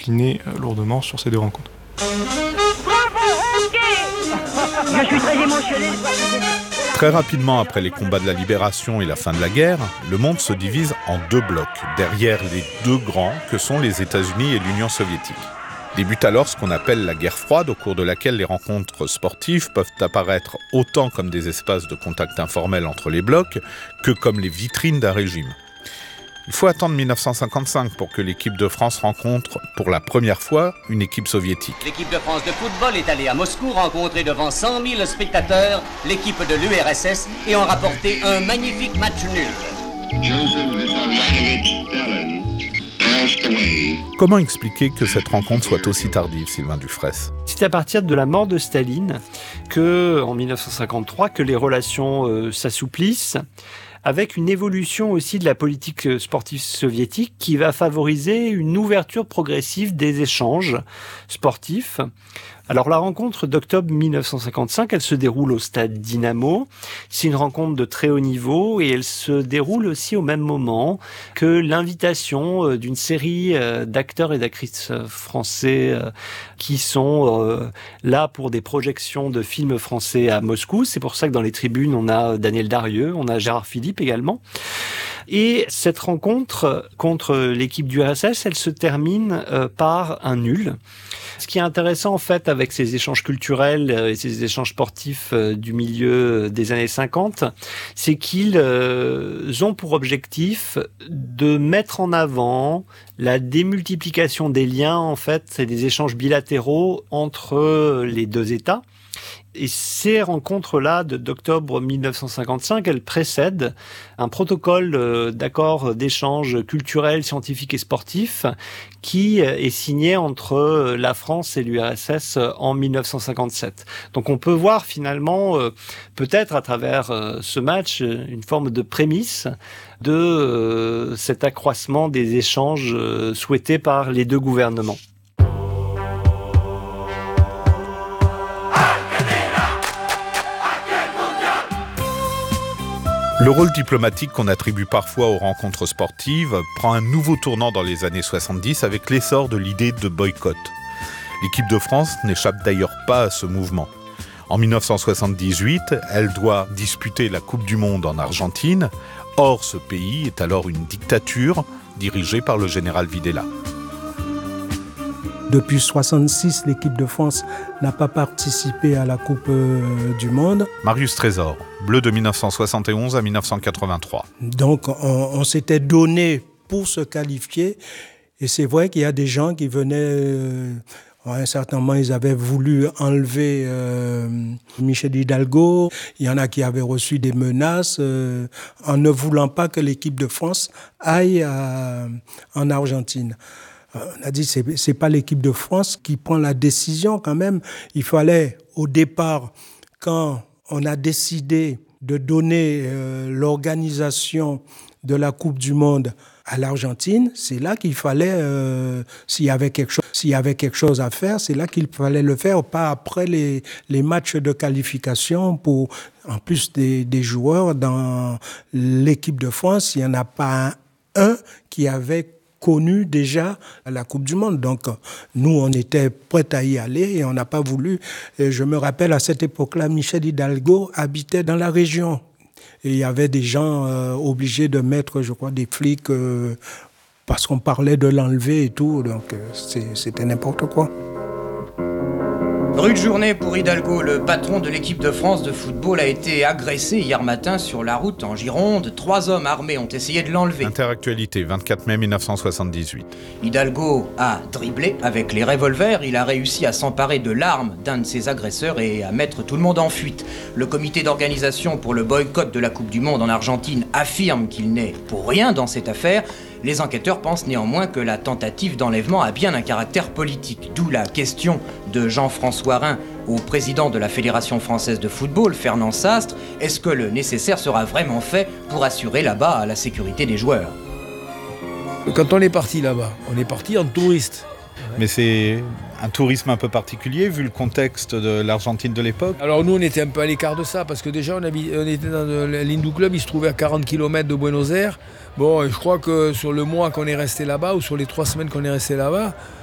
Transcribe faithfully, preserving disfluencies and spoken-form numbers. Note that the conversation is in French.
décliné lourdement sur ces deux rencontres. Je suis très émotionné. Très rapidement après les combats de la libération et la fin de la guerre, le monde se divise en deux blocs, derrière les deux grands que sont les États-Unis et l'Union soviétique. Débute alors ce qu'on appelle la guerre froide, au cours de laquelle les rencontres sportives peuvent apparaître autant comme des espaces de contact informels entre les blocs que comme les vitrines d'un régime. Il faut attendre dix-neuf cent cinquante-cinq pour que l'équipe de France rencontre pour la première fois une équipe soviétique. L'équipe de France de football est allée à Moscou rencontrer devant cent mille spectateurs l'équipe de l'U R S S et ont rapporté un magnifique match nul. Comment expliquer que cette rencontre soit aussi tardive, Sylvain Dufraisse ? C'est à partir de la mort de Staline que, en dix-neuf cent cinquante-trois, que les relations euh, s'assouplissent, avec une évolution aussi de la politique sportive soviétique qui va favoriser une ouverture progressive des échanges sportifs. Alors la rencontre d'octobre dix-neuf cent cinquante-cinq, elle se déroule au stade Dynamo. C'est une rencontre de très haut niveau et elle se déroule aussi au même moment que l'invitation d'une série d'acteurs et d'actrices français qui sont là pour des projections de films français à Moscou. C'est pour ça que dans les tribunes, on a Daniel Darieux, on a Gérard Philippe également. Et cette rencontre contre l'équipe du R S S, elle se termine par un nul. Ce qui est intéressant en fait avec ces échanges culturels et ces échanges sportifs du milieu des années cinquante, c'est qu'ils ont pour objectif de mettre en avant la démultiplication des liens en fait et des échanges bilatéraux entre les deux États. Et ces rencontres-là de, d'octobre dix-neuf cent cinquante-cinq, elles précèdent un protocole d'accord d'échange culturel, scientifique et sportif qui est signé entre la France et l'U R S S en dix-neuf cent cinquante-sept. Donc on peut voir finalement, peut-être à travers ce match, une forme de prémisse de cet accroissement des échanges souhaités par les deux gouvernements. Le rôle diplomatique qu'on attribue parfois aux rencontres sportives prend un nouveau tournant dans les années soixante-dix avec l'essor de l'idée de boycott. L'équipe de France n'échappe d'ailleurs pas à ce mouvement. En dix-neuf cent soixante-dix-huit, elle doit disputer la Coupe du Monde en Argentine. Or, ce pays est alors une dictature dirigée par le général Videla. Depuis soixante-six, l'équipe de France n'a pas participé à la Coupe du Monde. Marius Trésor, bleu de dix-neuf cent soixante et onze à dix-neuf cent quatre-vingt-trois. Donc on, on s'était donné pour se qualifier. Et c'est vrai qu'il y a des gens qui venaient... Euh, à un certain moment, ils avaient voulu enlever euh, Michel Hidalgo. Il y en a qui avaient reçu des menaces euh, en ne voulant pas que l'équipe de France aille à, en Argentine. On a dit c'est c'est pas l'équipe de France qui prend la décision quand même. Il fallait au départ, quand on a décidé de donner euh, l'organisation de la Coupe du Monde à l'Argentine, c'est là qu'il fallait euh, s'il y avait quelque chose, s'il y avait quelque chose à faire, c'est là qu'il fallait le faire, pas après les les matchs de qualification pour en plus des des joueurs dans l'équipe de France, il y en a pas un, un qui avait connu déjà la Coupe du Monde. Donc, nous, on était prêts à y aller et on n'a pas voulu. Et je me rappelle, à cette époque-là, Michel Hidalgo habitait dans la région. Et il y avait des gens euh, obligés de mettre, je crois, des flics euh, parce qu'on parlait de l'enlever et tout. Donc, euh, c'est, c'était n'importe quoi. Rude journée pour Hidalgo. Le patron de l'équipe de France de football a été agressé hier matin sur la route en Gironde. Trois hommes armés ont essayé de l'enlever. Interactualité, vingt-quatre mai dix-neuf cent soixante-dix-huit. Hidalgo a dribblé avec les revolvers. Il a réussi à s'emparer de l'arme d'un de ses agresseurs et à mettre tout le monde en fuite. Le comité d'organisation pour le boycott de la Coupe du Monde en Argentine affirme qu'il n'est pour rien dans cette affaire. Les enquêteurs pensent néanmoins que la tentative d'enlèvement a bien un caractère politique, d'où la question de Jean-François Rhin au président de la Fédération française de football, Fernand Sastre. Est-ce que le nécessaire sera vraiment fait pour assurer là-bas la sécurité des joueurs ? Quand on est parti là-bas, on est parti en touriste. Mais c'est un tourisme un peu particulier vu le contexte de l'Argentine de l'époque. Alors nous, on était un peu à l'écart de ça parce que déjà, on, habit, on était dans le l'Hindu Club, il se trouvait à quarante kilomètres de Buenos Aires. Bon, je crois que sur le mois qu'on est resté là-bas ou sur les trois semaines qu'on est resté là-bas,